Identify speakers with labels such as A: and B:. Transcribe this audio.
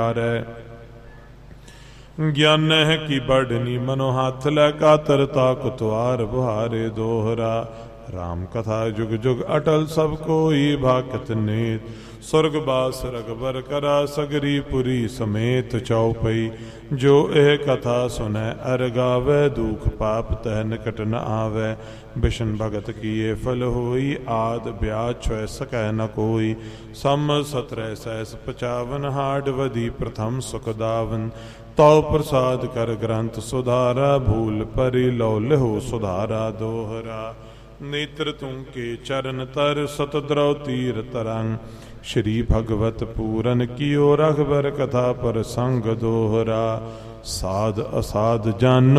A: ਗਿਆਨਹਿ ਕੀ ਬੜਨੀ ਮਨੋ ਹੱਥ ਲੈ ਕਾਤਰ ਤਾਕ ਤੁਆਰ ਬੁਹਾਰੇ ਦੋਹਰਾ। ਰਾਮ ਕਥਾ ਜੁਗ ਜੁਗ ਅਟਲ ਸਭ ਕੋਈ ਭਾਕਤ ਨੇਤ। ਸੁਰਗ ਬਾਸ ਰਗਬਰ ਕਰਾ ਸਗਰੀ ਪੁਰੀ ਸਮੇਤ ਚਉਪਈ। ਜੋ ਇਹ ਕਥਾ ਸੁਨੈ ਅਰ ਗਾਵੈ ਦੁਖ ਪਾਪ ਤਹਿ ਨਿਕਟ ਨ ਆਵੈ। ਬਿਸ਼ਨ ਭਗਤ ਕੀਏ ਫਲ ਹੋਈ ਆਦ ਬਿਆਜ ਛੁਐ ਸਕੈ ਨ ਕੋਈ। ਸਮ 17 ਸੈਸ 55 ਹਾਡ ਵਦੀ ਪ੍ਰਥਮ ਸੁਖਦਾਵਨ। ਤਉ ਪ੍ਰਸਾਦ ਕਰ ਗ੍ਰੰਥ ਸੁਧਾਰਾ ਭੂਲ ਪਰਿ ਲਉ ਲਿਹੋ ਸੁਧਾਰਾ ਦੋਹਰਾ। ਨੇਤਰ ਤੂੰ ਕੇ ਚਰਨ ਤਰ ਸਤਦਰਉ ਤੀਰ ਤਰੰਗ। ਸ਼੍ਰੀ ਭਗਵਤ ਪੂਰਨ ਕੀਓ ਰਘਬਰ ਕਥਾ ਪ੍ਰਸੰਗ ਦੋਹਰਾ। ਸਾਧ ਅਸਾਧ ਜਾਨੋ